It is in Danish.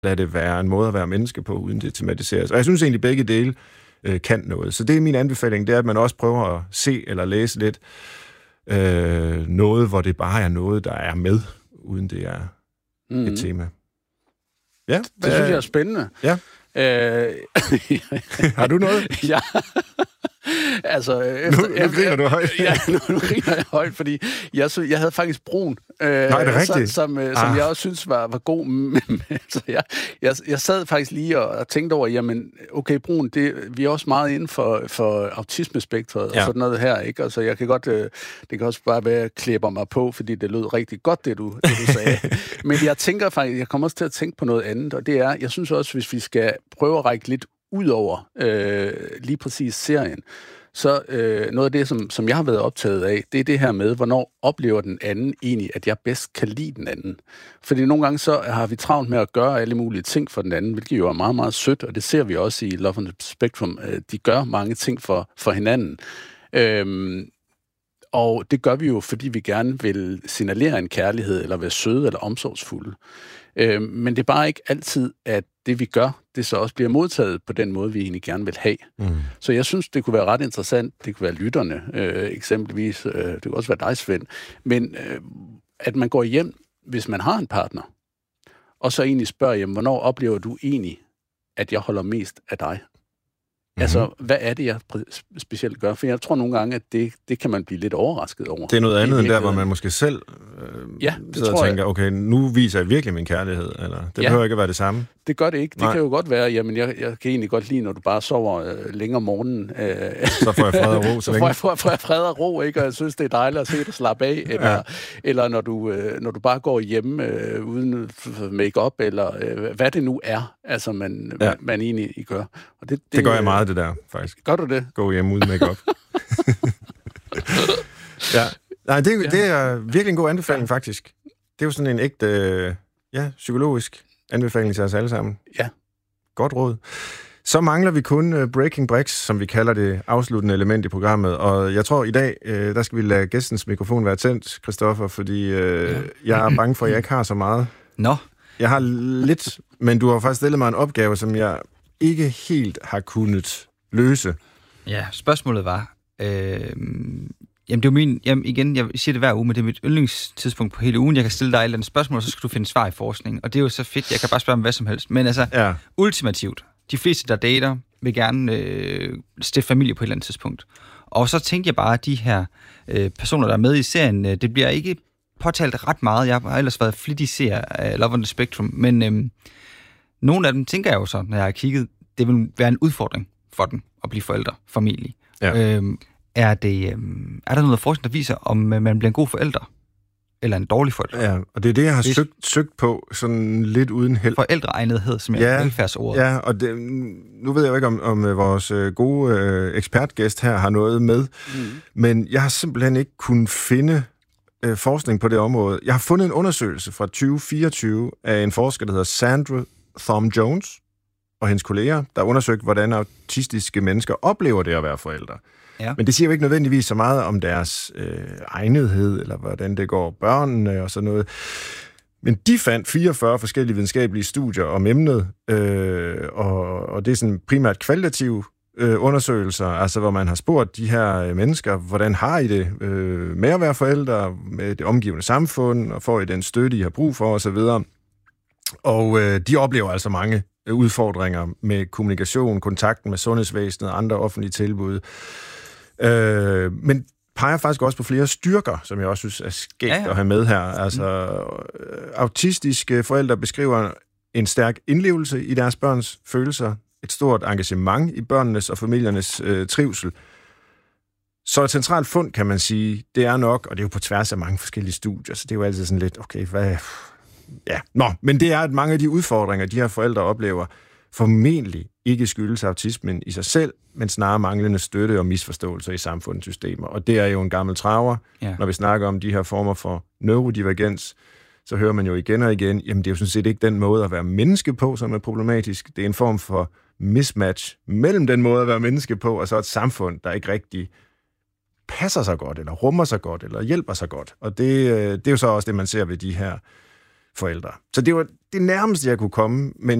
lade det være en måde at være menneske på, uden det tematiseres. Og jeg synes egentlig, begge dele kan noget. Så det er min anbefaling, det er, at man også prøver at se eller læse lidt noget, hvor det bare er noget, der er med, uden det er et tema. Ja, det synes jeg er spændende. Ja. Har du noget? Ja. Altså, nu griner du højt. Ja, nu griner jeg højt, fordi jeg havde faktisk Brun, Nej, det er rigtigt. som jeg også synes var god. Så jeg sad faktisk lige og tænkte over, jamen, okay, Brun, vi er også meget inden for autismespektret og sådan noget her, ikke? Altså, jeg kan godt, det kan også bare være, at jeg klæber mig på, fordi det lød rigtig godt, det du sagde. Men jeg tænker faktisk, jeg kommer også til at tænke på noget andet, og det er, jeg synes også, hvis vi skal prøve at række lidt ud over lige præcis serien, så noget af det, som jeg har været optaget af, det er det her med, hvornår oplever den anden egentlig, at jeg bedst kan lide den anden. Fordi nogle gange så har vi travlt med at gøre alle mulige ting for den anden, hvilket jo er meget, meget sødt, og det ser vi også i Love on the Spectrum. De gør mange ting for hinanden. Og det gør vi jo, fordi vi gerne vil signalere en kærlighed, eller være søde eller omsorgsfulde. Men det er bare ikke altid, at det vi gør, det så også bliver modtaget på den måde, vi egentlig gerne vil have. Så jeg synes, det kunne være ret interessant. Det kunne være lytterne, eksempelvis. Det kunne også være dig, Svend. Men at man går hjem, hvis man har en partner, og så egentlig spørger, jamen, hvornår oplever du egentlig, at jeg holder mest af dig? Altså, hvad er det, jeg specielt gør? For jeg tror nogle gange, at det kan man blive lidt overrasket over. Det er noget andet end der, hvor man måske selv sidder og tænker, okay, nu viser jeg virkelig min kærlighed, eller det behøver ikke at være det samme. Det gør det ikke. Det kan jo godt være, jamen, jeg kan egentlig godt lide, når du bare sover længere om morgenen. Så får jeg fred og ro. Så får jeg fred og ro, ikke? Og jeg synes, det er dejligt at se dig slappe af. Eller når du bare går hjemme uden make-up, eller hvad det nu er, altså man egentlig gør. Og det gør jeg meget, det der, faktisk. Gør du det? Gå hjem uden make-up. Ja. Nej, det er virkelig en god anbefaling, faktisk. Det er jo sådan en ægte, psykologisk anbefaling til os alle sammen. Ja. Godt råd. Så mangler vi kun Breaking Bricks, som vi kalder det afsluttende element i programmet. Og jeg tror, i dag, der skal vi lade gæstens mikrofon være tændt, Christoffer, fordi jeg er bange for, at jeg ikke har så meget. Nå. Jeg har lidt, men du har faktisk stillet mig en opgave, som jeg ikke helt har kunnet løse. Ja, spørgsmålet var... Jamen, det er min... Jamen, igen, jeg siger det hver uge, men det er mit yndlingstidspunkt på hele ugen. Jeg kan stille dig et eller andet spørgsmål, og så skal du finde svar i forskning. Og det er jo så fedt. Jeg kan bare spørge om hvad som helst. Men altså, ultimativt. De fleste, der dater, vil gerne stifte familie på et eller andet tidspunkt. Og så tænkte jeg bare, at de her personer, der er med i serien, det bliver ikke påtalt ret meget. Jeg har ellers været flittig seer af Love on the Spectrum. Men nogle af dem tænker jeg jo så, når jeg har kigget, det vil være en udfordring for dem at blive forældre, familie. Ja. Er der noget forskning, der viser, om man bliver en god forælder? Eller en dårlig forælder? Ja, og det er det, jeg har søgt på, sådan lidt uden held. Forældreegnethed, som er velfærdsordet. Ja, og nu ved jeg jo ikke, om vores gode ekspertgæst her har noget med, men jeg har simpelthen ikke kunnet finde forskning på det område. Jeg har fundet en undersøgelse fra 2024 af en forsker, der hedder Sandra Thom Jones og hendes kolleger, der undersøgte, hvordan autistiske mennesker oplever det at være forældre. Ja. Men det siger jo ikke nødvendigvis så meget om deres egnethed, eller hvordan det går børnene og sådan noget. Men de fandt 44 forskellige videnskabelige studier om emnet, og det er sådan primært kvalitative undersøgelser, altså hvor man har spurgt de her mennesker, hvordan har I det med at være forældre, med det omgivende samfund, og får I den støtte, I har brug for osv. Og de oplever altså mange udfordringer med kommunikation, kontakten med sundhedsvæsenet og andre offentlige tilbud. Men peger faktisk også på flere styrker, som jeg også synes er skægt at have med her. Altså, autistiske forældre beskriver en stærk indlevelse i deres børns følelser, et stort engagement i børnenes og familiernes trivsel. Så et centralt fund, kan man sige, det er nok, og det er jo på tværs af mange forskellige studier, så det er jo altid sådan lidt, okay, hvad... Ja, men det er, at mange af de udfordringer, de her forældre oplever, formentlig ikke skyldes autismen i sig selv, men snarere manglende støtte og misforståelser i samfundets systemer. Og det er jo en gammel traver. Ja. Når vi snakker om de her former for neurodivergens, så hører man jo igen og igen, jamen det er jo sådan set ikke den måde at være menneske på, som er problematisk. Det er en form for mismatch mellem den måde at være menneske på, og så et samfund, der ikke rigtig passer sig godt, eller rummer sig godt, eller hjælper sig godt. Og det er jo så også det, man ser ved de her forældre. Så det var det nærmeste, jeg kunne komme, men